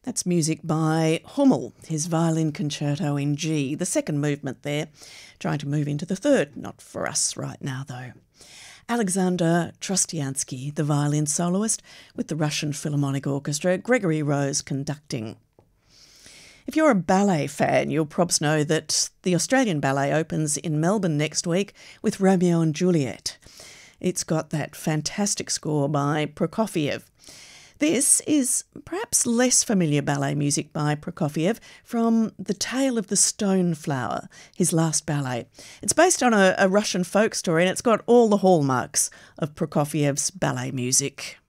That's music by Hummel, his violin concerto in G, the second movement there, trying to move into the third, not for us right now though. Alexander Trostiansky, the violin soloist, with the Russian Philharmonic Orchestra, Gregory Rose conducting. If you're a ballet fan, you'll probs know that the Australian Ballet opens in Melbourne next week with Romeo and Juliet. It's got that fantastic score by Prokofiev. This is perhaps less familiar ballet music by Prokofiev from The Tale of the Stone Flower, his last ballet. It's based on a Russian folk story and it's got all the hallmarks of Prokofiev's ballet music.